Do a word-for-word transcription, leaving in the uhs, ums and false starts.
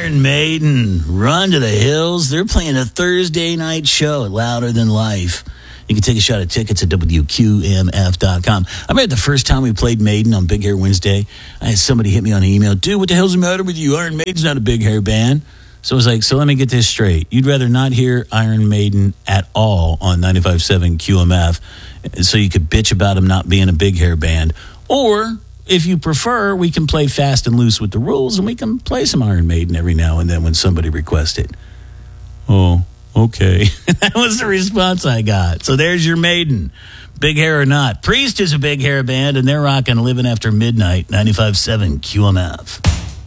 Iron Maiden, Run to the Hills. They're playing a Thursday night show at Louder Than Life. You can take a shot at tickets at W Q M F dot com. I remember the first time we played Maiden on Big Hair Wednesday, I had somebody hit me on an email. Dude, what the hell's the matter with you? Iron Maiden's not a big hair band. So I was like, so let me get this straight. You'd rather not hear Iron Maiden at all on ninety-five point seven Q M F, so you could bitch about them not being a big hair band. Or, if you prefer, we can play fast and loose with the rules, and we can play some Iron Maiden every now and then when somebody requests it. Oh, okay. That was the response I got. So there's your Maiden. Big hair or not. Priest is a big hair band, and they're rocking Living After Midnight, ninety-five point seven Q M F.